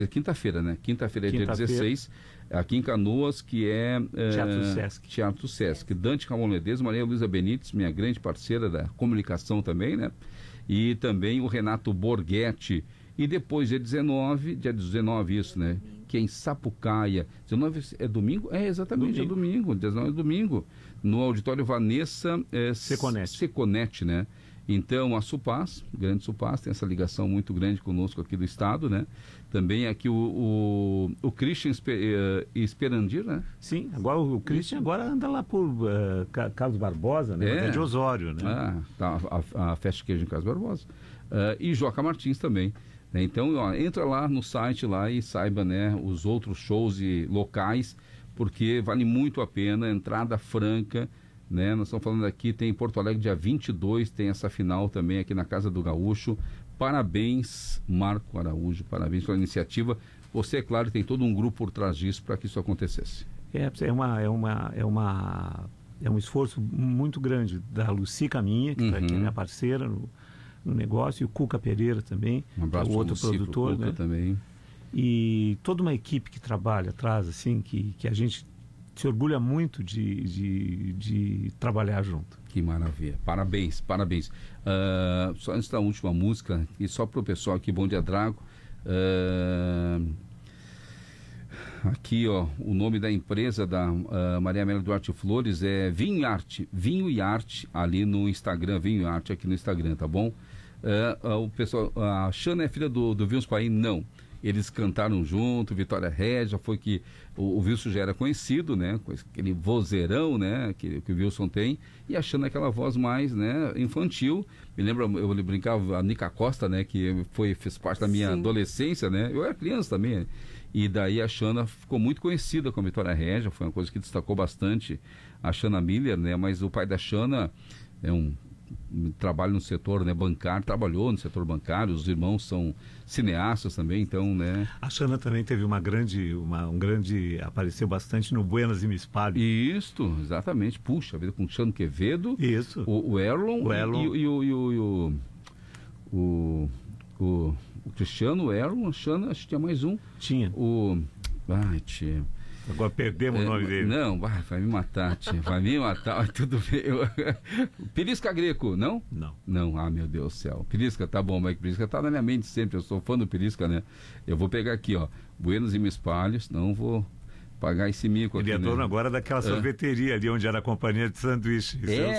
É quinta-feira, né? Quinta-feira é dia 16, aqui em Canoas, que é... Teatro Sesc. Dante Ramon Ledesma, Maria Luísa Benites, minha grande parceira da comunicação também, né? E também o Renato Borghetti. E depois, dia 19 isso, né? Que é em Sapucaia. 19 é domingo? É, exatamente, domingo. 19 é domingo. No auditório Vanessa Seconete, né? Então, a Supaz, o Grande Supaz, tem essa ligação muito grande conosco aqui do estado, né? Também aqui o Christian Esperandir, né? Sim, agora o Christian agora anda lá por Carlos Barbosa, né? É de Osório, né? Tá, a Festa de Queijo em Carlos Barbosa. E Joca Martins também. Né? Então, ó, entra lá no site lá e saiba, né, os outros shows e locais, porque vale muito a pena, entrada franca, né? Nós estamos falando aqui, tem em Porto Alegre dia 22, tem essa final também aqui na Casa do Gaúcho. Parabéns, Marco Araújo, parabéns pela iniciativa. Você, é claro, tem todo um grupo por trás disso para que isso acontecesse. É um esforço muito grande da Lucy Caminha, que é minha parceira no negócio, e o Cuca Pereira também, um abraço, o outro produtor, Cuca, né? Também. E toda uma equipe que trabalha atrás, assim, que a gente se orgulha muito de trabalhar junto. Que maravilha, parabéns. Só antes da última música, e só para o pessoal aqui, Bom Dia Drago, aqui, ó, o nome da empresa da Maria Amélia Duarte Flores é Vinho e Arte, ali no Instagram, Vinho e Arte aqui no Instagram, tá bom? O pessoal, a Xana é filha do Wilson Paim? Não. Eles cantaram junto, Vitória Régia, foi que o Wilson já era conhecido, né, com aquele vozeirão, né, que o Wilson tem, e achando aquela voz mais, né, infantil. Me lembra, eu brincava, a Nica Costa, né, que fez parte da minha adolescência, né, eu era criança também, e daí a Xana ficou muito conhecida com a Vitória Régia, foi uma coisa que destacou bastante a Xana Miller, né, mas o pai da Xana é trabalha no setor, né, bancário, trabalhou no setor bancário, os irmãos são cineastas também, então, né... A Xana também teve apareceu bastante no Buenas e Me Espalho. Isso, exatamente, puxa vida, com o Xano Quevedo, isso, o Erlon e o Cristiano, o Erlon, a Xana, acho que tinha mais um. Tinha. Tia... Agora perdemos o nome dele. Não, vai me matar, tia. Vai me matar, tudo bem. Perisca Greco, não? Não, meu Deus do céu. Perisca, tá bom, mas Perisca tá na minha mente sempre, eu sou fã do Perisca, né? Eu vou pegar aqui, ó, Buenos e Me Espalho, senão vou pagar esse mico aqui. Ele é dono agora daquela sorveteria ali, onde era a companhia de sanduíche.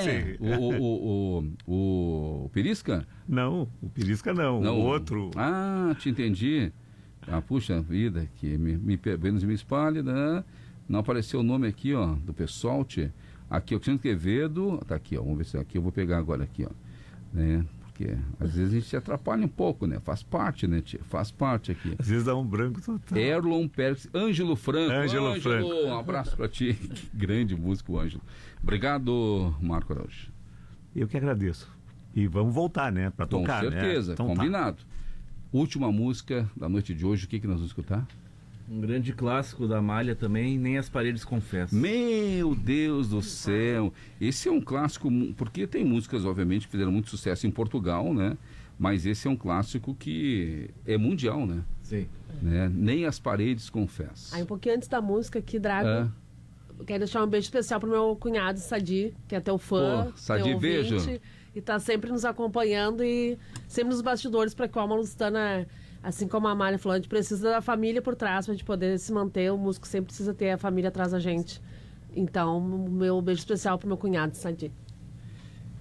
O Perisca? Não, o Perisca não, o outro. Te entendi. Puxa vida, que Buenos e Me Espalho, né? Não apareceu o nome aqui, ó, do pessoal, tia. Aqui, o Cristiano Quevedo, tá aqui, ó, vamos ver se aqui eu vou pegar agora aqui, ó, né? Porque às vezes a gente se atrapalha um pouco, né? Faz parte, né, tia? Faz parte aqui. Às vezes dá um branco total. Erlon Pérez, Ângelo Franco. Franco. Um abraço pra ti. Que grande músico, Ângelo. Obrigado, Marco Araújo. Eu que agradeço. E vamos voltar, né? Pra tocar, né? Com certeza, então, combinado. Última música da noite de hoje, o que nós vamos escutar? Um grande clássico da Malha também, Nem as Paredes Confessam. Meu Deus do céu! Esse é um clássico, porque tem músicas, obviamente, que fizeram muito sucesso em Portugal, né? Mas esse é um clássico que é mundial, né? Sim. Né? Nem as Paredes Confessam. Aí um pouquinho antes da música aqui, Drago, quero deixar um beijo especial pro meu cunhado Sadi, que é teu fã, Sadi, beijo. E tá sempre nos acompanhando e sempre nos bastidores para que o Alma Lusitana, assim como a Amália falou, a gente precisa da família por trás pra gente poder se manter. O músico sempre precisa ter a família atrás da gente. Então, meu beijo especial pro meu cunhado Sadi.